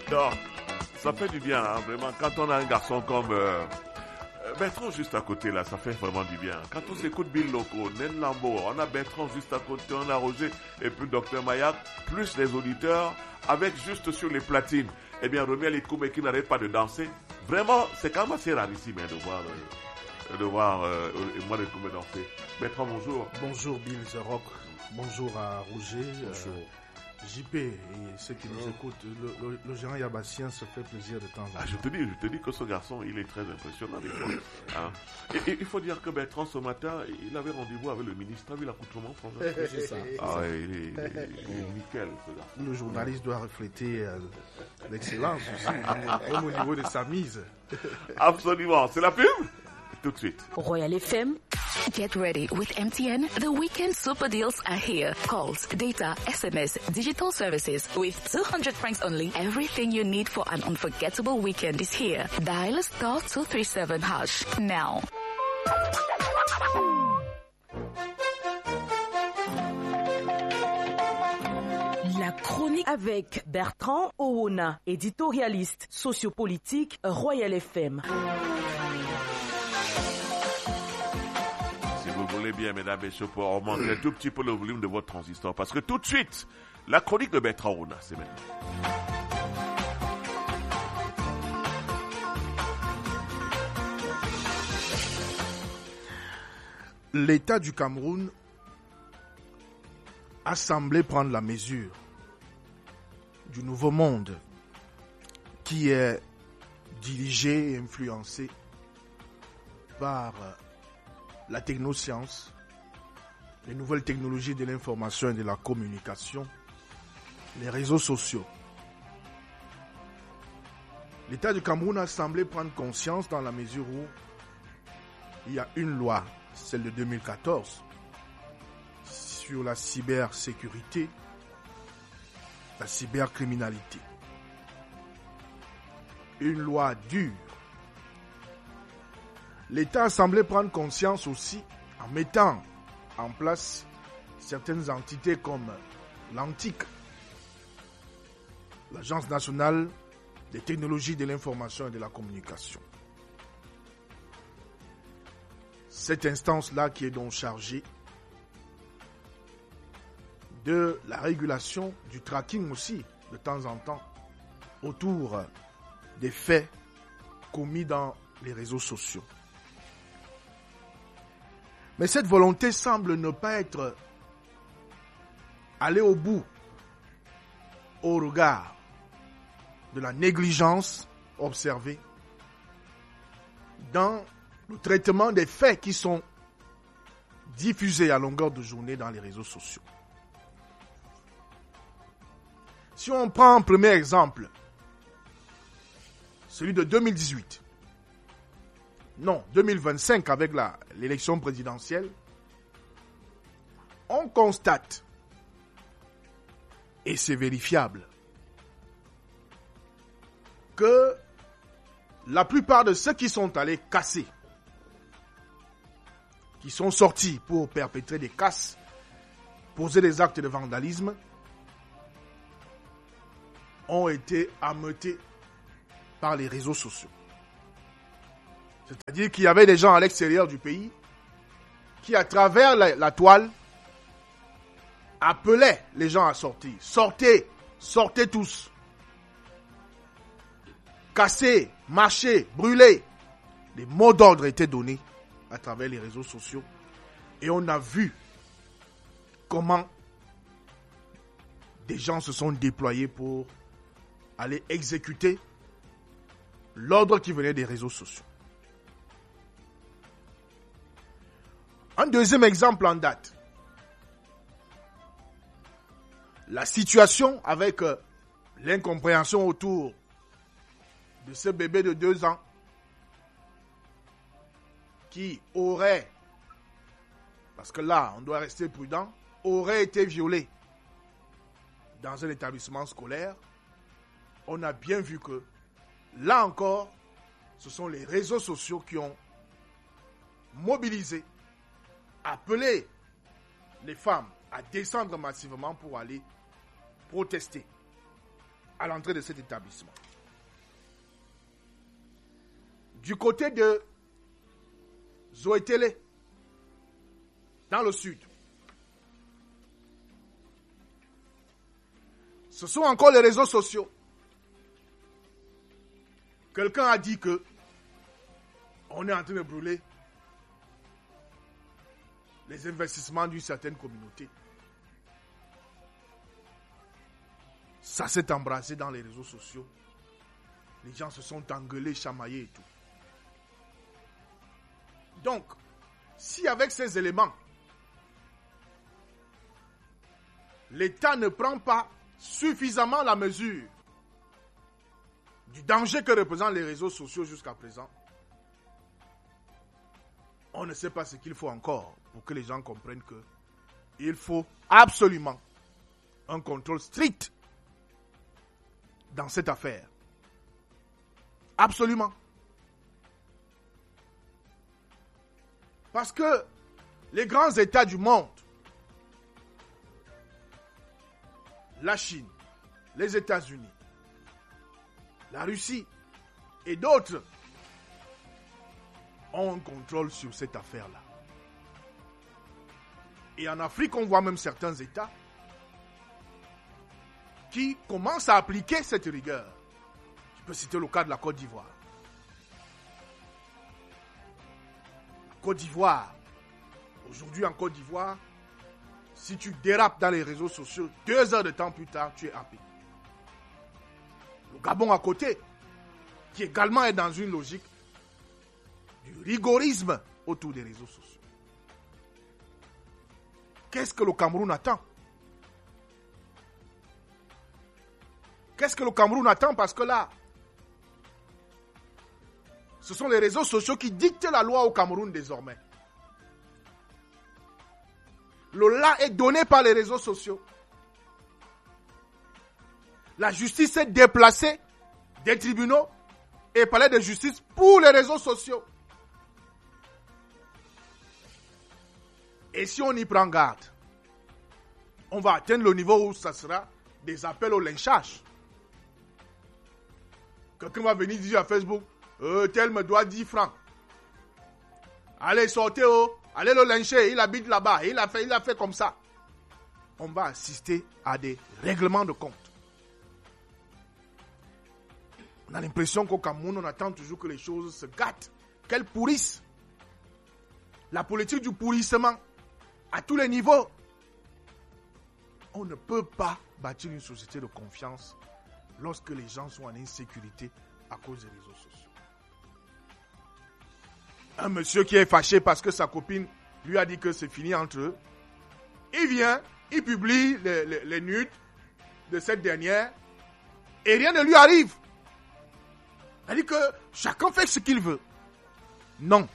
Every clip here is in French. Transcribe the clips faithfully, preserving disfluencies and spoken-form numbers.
Non, ça fait du bien, hein, vraiment. Quand on a un garçon comme euh, Bertrand juste à côté, là, ça fait vraiment du bien. Quand on s'écoute Bill Loco, Nen Lambo, on a Bertrand juste à côté, on a Roger et puis Docteur Mayak, plus les auditeurs, avec juste sur les platines, eh bien, Romy Alikoumé qui n'arrête pas de danser. Vraiment, c'est quand même assez rarissime hein, de voir, euh, de voir euh, moi Alikoumé danser. Bertrand, bonjour. Bonjour Bill The Rock, bonjour à Roger. Bonjour. Euh, J P et ceux qui nous écoutent, le, le, le gérant Yabassien se fait plaisir de temps en temps. Ah, je te dis, je te dis que ce garçon, il est très impressionnant. Hein. Et, et il faut dire que Bertrand, ce matin, il avait rendez-vous avec le ministre. Tu as vu l'accoutrement français? C'est ça. Ah ouais, il est, il est, il est nickel, ce garçon. Le journaliste doit refléter euh, l'excellence aussi, même au niveau de sa mise. Absolument. C'est la pub? Tout de suite. Royal F M. Get ready with M T N. The weekend super deals are here. Calls, data, S M S, digital services. With two hundred francs only, everything you need for an unforgettable weekend is here. Dial star two three seven hash now. La chronique avec Bertrand Owona, éditorialiste sociopolitique, Royal F M. Vous voulez bien, mesdames et messieurs, pour augmenter un tout petit peu le volume de votre transistor. Parce que tout de suite, la chronique de Bertrand Owona, c'est maintenant. L'État du Cameroun a semblé prendre la mesure du nouveau monde qui est dirigé et influencé par la technoscience, les nouvelles technologies de l'information et de la communication, les réseaux sociaux. L'État du Cameroun a semblé prendre conscience dans la mesure où il y a une loi, celle de deux mille quatorze, sur la cybersécurité, la cybercriminalité. Une loi dure. L'État a semblé prendre conscience aussi en mettant en place certaines entités comme l'ANTIC, l'Agence nationale des technologies de l'information et de la communication. Cette instance-là qui est donc chargée de la régulation, du tracking aussi, de temps en temps, autour des faits commis dans les réseaux sociaux. Mais cette volonté semble ne pas être allée au bout au regard de la négligence observée dans le traitement des faits qui sont diffusés à longueur de journée dans les réseaux sociaux. Si on prend un premier exemple, celui de deux mille dix-huit, non, deux mille vingt-cinq avec la, l'élection présidentielle, on constate, et c'est vérifiable, que la plupart de ceux qui sont allés casser, qui sont sortis pour perpétrer des casses, poser des actes de vandalisme, ont été ameutés par les réseaux sociaux. C'est-à-dire qu'il y avait des gens à l'extérieur du pays qui, à travers la, la toile, appelaient les gens à sortir. Sortez, sortez tous. Cassez, marchez, brûlez. Des mots d'ordre étaient donnés à travers les réseaux sociaux. Et on a vu comment des gens se sont déployés pour aller exécuter l'ordre qui venait des réseaux sociaux. Un deuxième exemple en date. La situation avec euh, l'incompréhension autour de ce bébé de deux ans qui aurait, parce que là, on doit rester prudent, aurait été violé dans un établissement scolaire. On a bien vu que, là encore, ce sont les réseaux sociaux qui ont mobilisé, appelé les femmes à descendre massivement pour aller protester. à l'entrée de cet établissement. Du côté de Zoétélé, dans le sud, ce sont encore les réseaux sociaux. Quelqu'un a dit que on est en train de brûler les investissements d'une certaine communauté. Ça s'est embrassé dans les réseaux sociaux. Les gens se sont engueulés, chamaillés et tout. Donc, si avec ces éléments, l'État ne prend pas suffisamment la mesure du danger que représentent les réseaux sociaux jusqu'à présent, on ne sait pas ce qu'il faut encore pour que les gens comprennent que il faut absolument un contrôle strict dans cette affaire. Absolument. Parce que les grands États du monde, la Chine, les États-Unis, la Russie et d'autres ont un contrôle sur cette affaire-là. Et en Afrique, on voit même certains États qui commencent à appliquer cette rigueur. Je peux citer le cas de la Côte d'Ivoire. La Côte d'Ivoire, aujourd'hui en Côte d'Ivoire, si tu dérapes dans les réseaux sociaux, deux heures de temps plus tard, tu es happé. Le Gabon à côté, qui également est dans une logique du rigorisme autour des réseaux sociaux. Qu'est-ce que le Cameroun attend? Qu'est-ce que le Cameroun attend? Parce que là, ce sont les réseaux sociaux qui dictent la loi au Cameroun désormais. Le là est donné par les réseaux sociaux. La justice s'est déplacée des tribunaux et palais de justice pour les réseaux sociaux. Et si on y prend garde, on va atteindre le niveau où ça sera des appels au lynchage. Quelqu'un va venir dire à Facebook, euh, tel me doit dix francs. Allez, sortez, oh, allez le lyncher, il habite là-bas, il a fait, il a fait comme ça. On va assister à des règlements de compte. On a l'impression qu'au Cameroun, on attend toujours que les choses se gâtent, qu'elles pourrissent. La politique du pourrissement, à tous les niveaux. On ne peut pas bâtir une société de confiance lorsque les gens sont en insécurité à cause des réseaux sociaux. Un monsieur qui est fâché parce que sa copine lui a dit que c'est fini entre eux, il vient, il publie les, les, les nudes de cette dernière et rien ne lui arrive. Il dit que chacun fait ce qu'il veut. Non.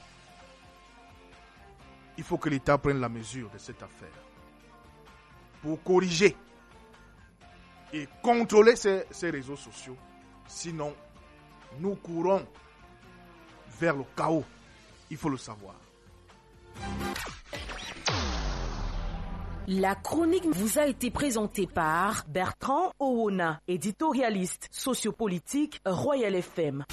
Il faut que l'État prenne la mesure de cette affaire pour corriger et contrôler ces, ces réseaux sociaux. Sinon, nous courons vers le chaos. Il faut le savoir. La chronique vous a été présentée par Bertrand Owona, éditorialiste sociopolitique Royal F M.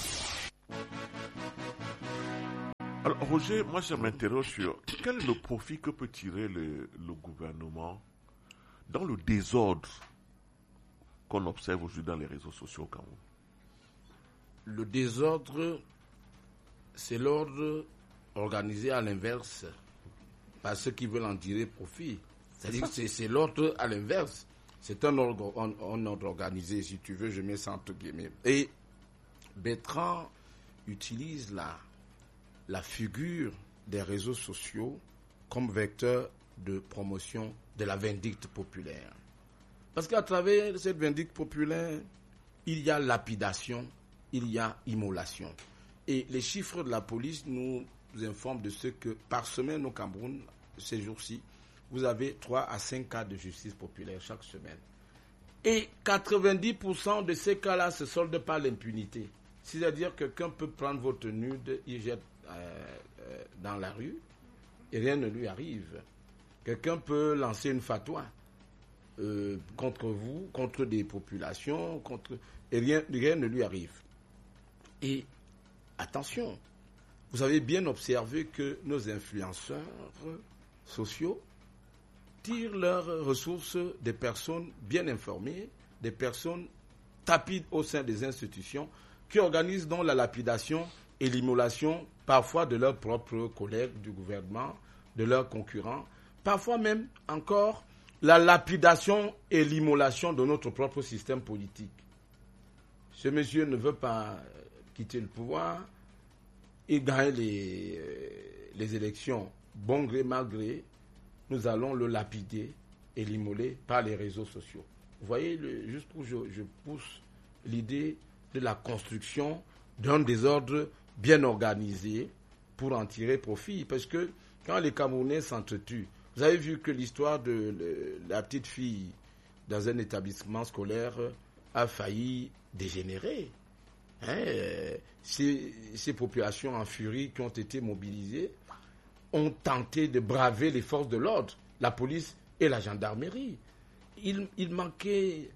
Alors Roger, moi je m'interroge sur quel est le profit que peut tirer le, le gouvernement dans le désordre qu'on observe aujourd'hui dans les réseaux sociaux au Cameroun. Le désordre, c'est l'ordre organisé à l'inverse par ceux qui veulent en tirer profit. C'est-à-dire que c'est, c'est l'ordre à l'inverse. C'est un ordre, un, un ordre organisé, si tu veux, je mets ça entre guillemets. Et Bertrand utilise la, la figure des réseaux sociaux comme vecteur de promotion de la vindicte populaire. Parce qu'à travers cette vindicte populaire, il y a lapidation, il y a immolation. Et les chiffres de la police nous informent de ce que par semaine au Cameroun, ces jours-ci, vous avez trois à cinq cas de justice populaire chaque semaine. Et quatre-vingt-dix pour cent de ces cas-là se soldent par l'impunité. C'est-à-dire que quelqu'un peut prendre votre nude, il jette euh, euh, dans la rue et rien ne lui arrive. Quelqu'un peut lancer une fatwa. euh, contre vous, contre des populations, contre et rien, rien ne lui arrive. Et attention, vous avez bien observé que nos influenceurs sociaux tirent leurs ressources des personnes bien informées, des personnes tapides au sein des institutions, qui organisent donc la lapidation et l'immolation parfois de leurs propres collègues du gouvernement, de leurs concurrents, parfois même encore la lapidation et l'immolation de notre propre système politique. Ce monsieur ne veut pas quitter le pouvoir, il gagne les, les élections bon gré mal gré, nous allons le lapider et l'immoler par les réseaux sociaux. Vous voyez le, jusqu'où je, je pousse l'idée de la construction d'un désordre bien organisé pour en tirer profit. Parce que quand les Camerounais s'entretuent, vous avez vu que l'histoire de le, la petite fille dans un établissement scolaire a failli dégénérer. Hein, ces, ces populations en furie qui ont été mobilisées ont tenté de braver les forces de l'ordre, la police et la gendarmerie. Il, il manquait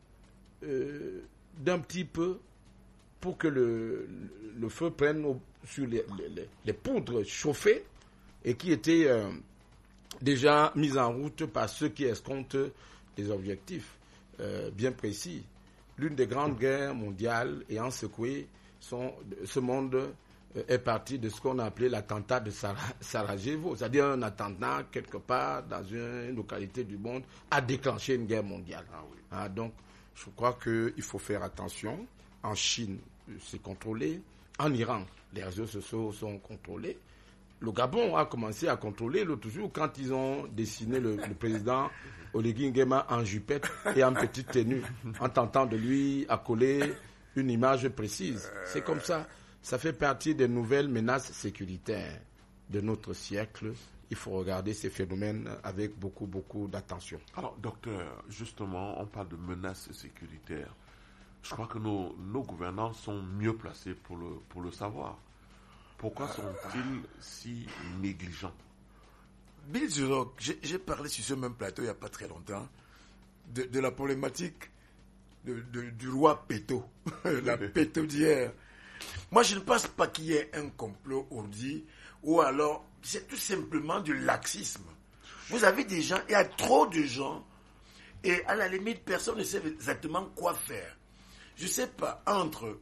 euh, d'un petit peu pour que le, le feu prenne au, sur les, les, les poudres chauffées et qui étaient euh, déjà mises en route par ceux qui escomptent des objectifs euh, bien précis. L'une des grandes guerres mondiales ayant secoué son, ce monde euh, est partie de ce qu'on a appelé l'attentat de Sarajevo, c'est-à-dire un attentat quelque part dans une localité du monde a déclenché une guerre mondiale. Ah oui. Ah, donc, je crois qu'il faut faire attention. En Chine, c'est contrôlé. En Iran, les réseaux sociaux sont contrôlés. Le Gabon a commencé à contrôler l'autre jour quand ils ont dessiné le, le président Oligui Nguema en jupette et en petite tenue, en tentant de lui accoler une image précise. C'est comme ça. Ça fait partie des nouvelles menaces sécuritaires de notre siècle. Il faut regarder ces phénomènes avec beaucoup, beaucoup d'attention. Alors, docteur, justement, on parle de menaces sécuritaires. Je crois que nos, nos gouvernants sont mieux placés pour le, pour le savoir. Pourquoi sont-ils si négligents? Bill Zurok, j'ai, j'ai parlé sur ce même plateau il n'y a pas très longtemps de, de la problématique de, de, du roi Péto, la Péto d'hier. Moi, je ne pense pas qu'il y ait un complot ourdi ou alors c'est tout simplement du laxisme. Vous avez des gens, il y a trop de gens et à la limite, personne ne sait exactement quoi faire. Je ne sais pas, entre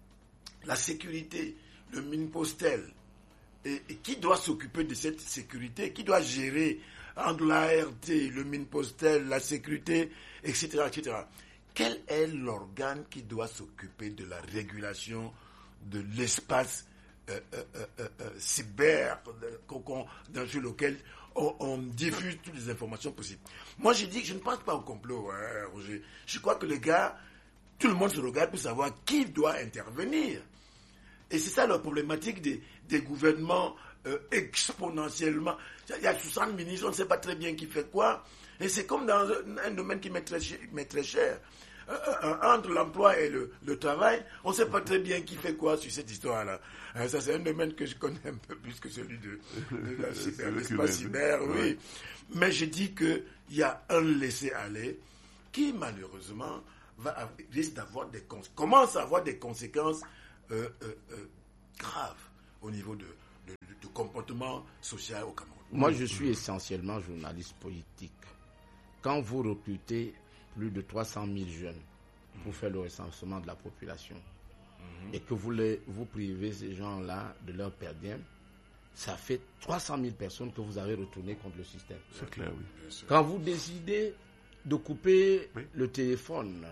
la sécurité, le mine-postel, et, et qui doit s'occuper de cette sécurité, qui doit gérer entre l'A R T, le mine-postel, la sécurité, et cetera, et cetera. Quel est l'organe qui doit s'occuper de la régulation de l'espace euh, euh, euh, euh, cyber dans lequel on, on diffuse toutes les informations possibles? Moi, je dis que je ne pense pas au complot, hein, Roger. Je crois que les gars, tout le monde se regarde pour savoir qui doit intervenir. Et c'est ça la problématique des, des gouvernements euh, exponentiellement. Il y a soixante ministres, on ne sait pas très bien qui fait quoi. Et c'est comme dans un, un domaine qui m'est très cher. M'est très cher. Euh, euh, entre l'emploi et le, le travail, on ne sait pas très bien qui fait quoi sur cette histoire-là. Euh, ça, c'est un domaine que je connais un peu plus que celui de, de la cyber, l'espace cyber, oui. Ouais. Mais je dis qu'il y a un laisser-aller qui, malheureusement, va, risque d'avoir des commence à avoir des conséquences Euh, euh, euh, grave au niveau de, de, de comportement social au Cameroun. Moi, je suis essentiellement journaliste politique. Quand vous recrutez plus de trois cent mille jeunes pour faire le recensement de la population mm-hmm. et que vous, les, vous privez ces gens-là de leur per diem, ça fait trois cent mille personnes que vous avez retournées contre le système. C'est clair, oui. Quand vous décidez de couper oui. le téléphone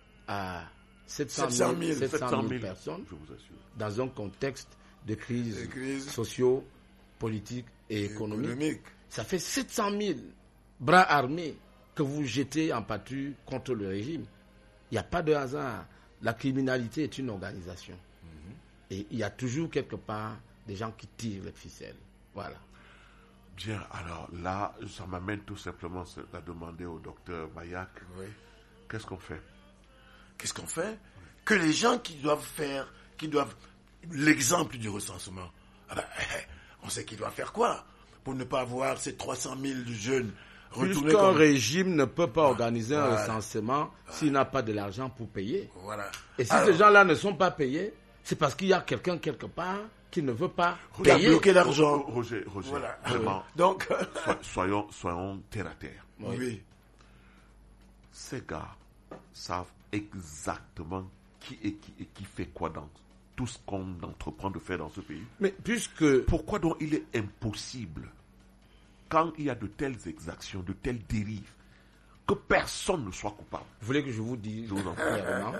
à sept cent mille personnes, je vous assure, dans un contexte de crise, crise socio, politique et économique. économique. Ça fait sept cent mille bras armés que vous jetez en pâture contre le régime. Il n'y a pas de hasard. La criminalité est une organisation. Mm-hmm. Et il y a toujours quelque part des gens qui tirent les ficelles. Voilà. Bien, alors là, ça m'amène tout simplement à demander au docteur Mayak, oui. qu'est-ce qu'on fait? Qu'est-ce qu'on fait? Que les gens qui doivent faire, qui doivent, l'exemple du recensement, ah ben, on sait qu'ils doivent faire quoi pour ne pas avoir ces trois cent mille jeunes retourner Puisqu'un comme... régime ne peut pas organiser un Voilà. recensement s'il n'a pas de l'argent pour payer. Voilà. Et si Alors, ces gens-là ne sont pas payés, c'est parce qu'il y a quelqu'un quelque part qui ne veut pas qui a payer. bloqué l'argent. Roger, Roger, Voilà. vraiment, Donc, so- soyons, soyons terre à terre. oui. Ces gars savent exactement qui est qui et qui fait quoi dans tout ce qu'on entreprend de faire dans ce pays. Mais puisque Pourquoi donc il est impossible, quand il y a de telles exactions, de telles dérives, que personne ne soit coupable? vous voulez que je vous dise Je vous en prie. clairement,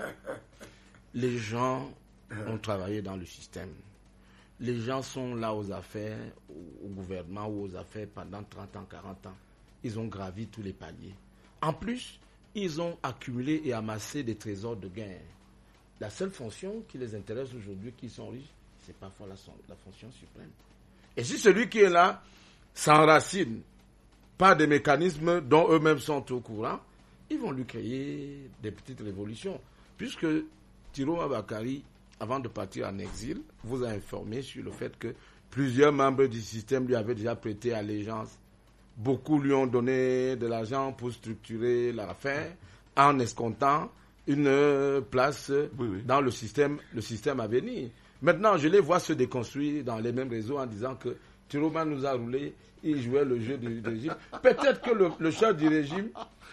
les gens ont travaillé dans le système. Les gens sont là aux affaires, au, au gouvernement ou aux affaires pendant trente ans, quarante ans. Ils ont gravi tous les paliers. En plus, ils ont accumulé et amassé des trésors de guerre. La seule fonction qui les intéresse aujourd'hui, qui sont riches, c'est parfois la, la fonction suprême. Et si celui qui est là s'enracine par des mécanismes dont eux-mêmes sont au courant, ils vont lui créer des petites révolutions. Puisque Tiroma Bakari, avant de partir en exil, vous a informé sur le fait que plusieurs membres du système lui avaient déjà prêté allégeance. Beaucoup lui ont donné de l'argent pour structurer l'affaire en escomptant une place Oui, oui. dans le système, le système à venir. Maintenant, je les vois se déconstruire dans les mêmes réseaux en disant que Tiroma nous a roulé, il jouait le jeu du, du régime. Peut-être que le, le chef du régime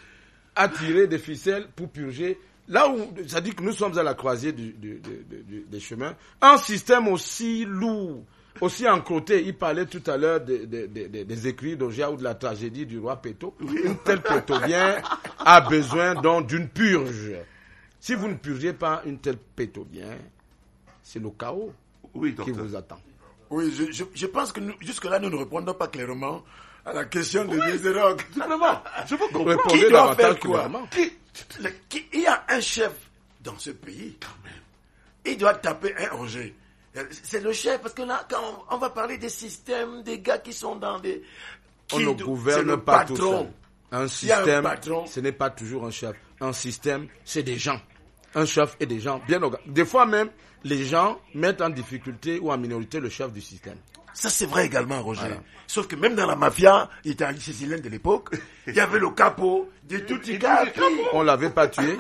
a tiré des ficelles pour purger. Là où, ça dit que nous sommes à la croisée du, du, du, du, des chemins. Un système aussi lourd, aussi encroté. Il parlait tout à l'heure de, de, de, de, des écrits d'Ogia ou de la tragédie du roi Péto. Une telle pétodien a besoin donc d'une purge. Si vous ne purgez pas une telle pétodien, c'est le chaos Oui, qui docteur. vous attend. Oui, je, je, je pense que nous, jusque-là, nous ne répondons pas clairement à la question de Désirog. Simplement, je veux comprendre. Répondez Qui doit davantage faire quoi clairement. Qui- le- qui- Il y a un chef dans ce pays, quand même. Il doit taper un Roger. C'est le chef, parce que là, quand on, on va parler des systèmes, des gars qui sont dans des... On qui ne do- gouverne c'est le pas tout patron. seul. Un Il y a un système, patron. ce n'est pas toujours un chef. Un système, c'est des gens. Un chef et des gens bien organisés. Des fois même, les gens mettent en difficulté ou en minorité le chef du système. Ça, c'est vrai également, Roger. Voilà. Sauf que même dans la mafia, il était un sicilien de l'époque, il y avait le capo de tutti i capi. On l'avait pas tué.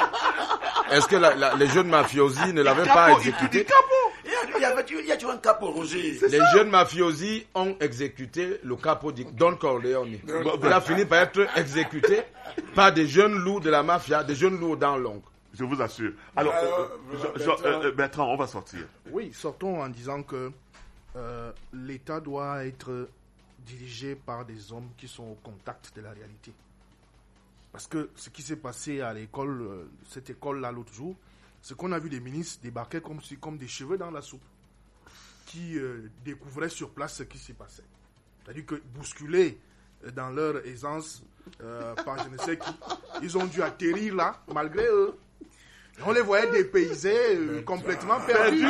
Est-ce que la- la- les jeunes mafiosi ne l'avaient pas exécuté? Il y a- il y avait il y a toujours un capo, Roger. Les jeunes mafiosi ont exécuté le capo di Don Corleone. Il a fini par être exécuté par des jeunes loups de la mafia, des jeunes loups aux dents longues. Je vous assure. Alors, Alors, euh, voilà, Jean- Jean- Bertrand. euh, Bertrand, on va sortir. Oui, sortons en disant que euh, l'État doit être dirigé par des hommes qui sont au contact de la réalité. Parce que ce qui s'est passé à l'école, euh, cette école-là l'autre jour, c'est qu'on a vu des ministres débarquer comme, si- comme des cheveux dans la soupe, qui euh, découvraient sur place ce qui s'y passait. C'est-à-dire que bousculés euh, dans leur aisance euh, par je ne sais qui, ils ont dû atterrir là, malgré eux. Et on les voyait dépaysés, euh, complètement perdus.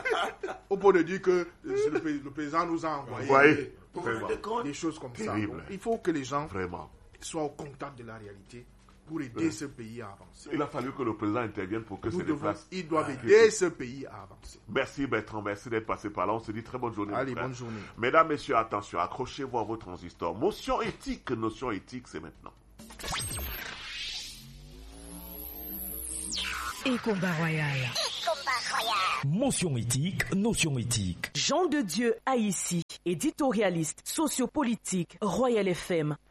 Au point de dire que euh, c'est le, pays- le président nous a envoyé Vous voyez? Vous vous Vraiment. rendez compte? des choses comme ça. Terrible. Donc, il faut que les gens Vraiment. soient au contact de la réalité pour aider ce pays à avancer. Il a fallu que le président intervienne pour que Nous se devons- déplace. ils doivent Ah, aider ce pays à avancer. Merci Bertrand, merci d'être passé par là. On se dit très bonne journée. mon Allez, frère. bonne journée. Mesdames, messieurs, attention, accrochez-vous à vos transistors. Motion éthique, notion éthique, c'est maintenant. Et combat royal. Motion éthique, notion éthique. Jean de Dieu Haïssi, éditorialiste, sociopolitique, Royal F M.